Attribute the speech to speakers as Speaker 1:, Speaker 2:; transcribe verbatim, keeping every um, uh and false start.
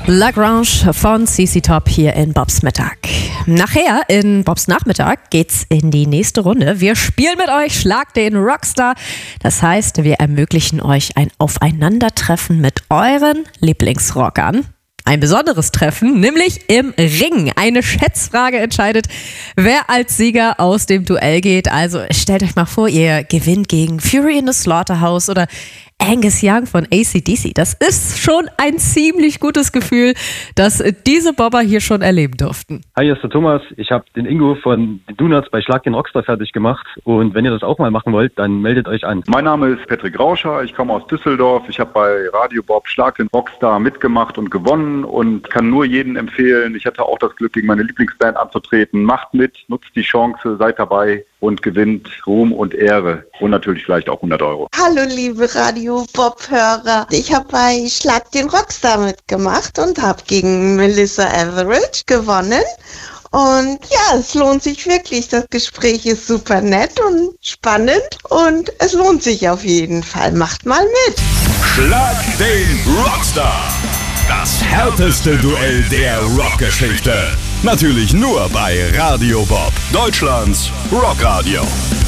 Speaker 1: Lagrange von C C Top hier in Bobs Mittag. Nachher in Bobs Nachmittag geht's in die nächste Runde. Wir spielen mit euch Schlag den Rockstar. Das heißt, wir ermöglichen euch ein Aufeinandertreffen mit euren Lieblingsrockern. Ein besonderes Treffen, nämlich im Ring. Eine Schätzfrage entscheidet, wer als Sieger aus dem Duell geht. Also stellt euch mal vor, ihr gewinnt gegen Fury in the Slaughterhouse oder Angus Young von A C D C. Das ist schon ein ziemlich gutes Gefühl, dass diese Bobber hier schon erleben durften.
Speaker 2: Hi, hier ist der Thomas. Ich habe den Ingo von den Donuts bei Schlag den Rockstar fertig gemacht. Und wenn ihr das auch mal machen wollt, dann meldet euch an.
Speaker 3: Mein Name ist Patrick Rauscher. Ich komme aus Düsseldorf. Ich habe bei Radio Bob Schlag den Rockstar mitgemacht und gewonnen und kann nur jedem empfehlen. Ich hatte auch das Glück, gegen meine Lieblingsband anzutreten. Macht mit, nutzt die Chance, seid dabei und gewinnt Ruhm und Ehre und natürlich vielleicht auch hundert Euro.
Speaker 4: Hallo liebe Radio Bob-Hörer. Ich habe bei Schlag den Rockstar mitgemacht und habe gegen Melissa Etheridge gewonnen. Und ja, es lohnt sich wirklich. Das Gespräch ist super nett und spannend und es lohnt sich auf jeden Fall. Macht mal mit.
Speaker 5: Schlag den Rockstar. Das härteste Duell der Rockgeschichte. Natürlich nur bei Radio Bob, Deutschlands Rockradio.